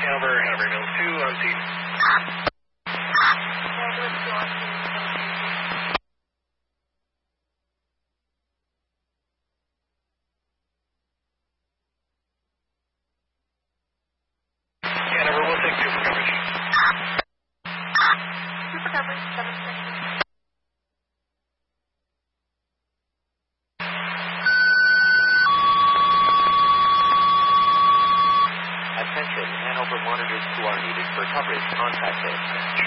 Hanover Mills 2 on scene. Hanover, we'll take 2 for coverage. 2 for coverage, 760. Attention, Hanover monitors 2 are needed for coverage. Contact it.